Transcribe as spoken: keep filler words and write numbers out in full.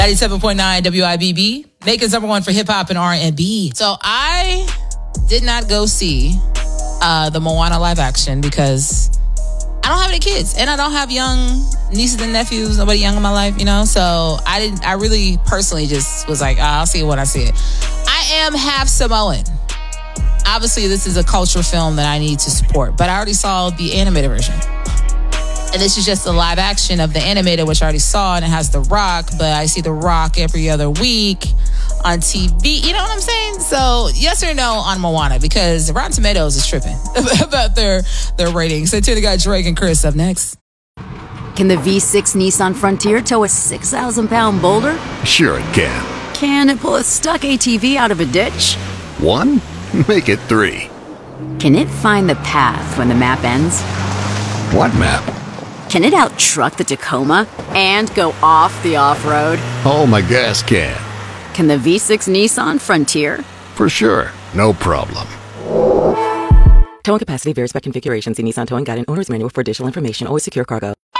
ninety-seven point nine W I B B, Macon's number one for hip hop and R and B. So I did not go see uh, the Moana live action because I don't have any kids and I don't have young nieces and nephews, nobody young in my life, you know? So I didn't, I really personally just was like, oh, I'll see it when I see it. I am half Samoan. Obviously, this is a cultural film that I need to support, but I already saw the animated version. And this is just the live action of the animated, which I already saw, and it has The Rock, but I see The Rock every other week on T V. You know what I'm saying? So, yes or no on Moana, because Rotten Tomatoes is tripping about their, their ratings. So, to the guy Drake and Chris up next. Can the V six Nissan Frontier tow a six thousand pound boulder? Sure it can. Can it pull a stuck A T V out of a ditch? One? Make it three. Can it find the path when the map ends? What map? Can it out-truck the Tacoma and go off the off-road? Oh, my gas can. Can the V six Nissan Frontier? For sure. No problem. Towing capacity varies by configuration. See Nissan Towing Guide and Owner's Manual for additional information. Always secure cargo.